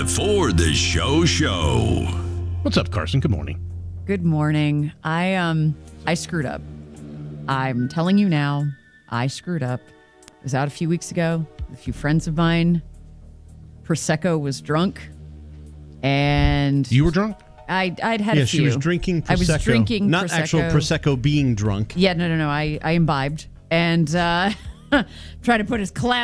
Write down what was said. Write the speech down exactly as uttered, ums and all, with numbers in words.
For the show show. What's up, Carson? Good morning. Good morning. I um I screwed up. I'm telling you now, I screwed up. I was out a few weeks ago with a few friends of mine. Prosecco was drunk, and You were drunk? I I'd had yeah, a few. she was drinking Prosecco. I was drinking Not Prosecco. actual Prosecco being drunk. Yeah, no, no, no. I I imbibed and uh, tried to put as class.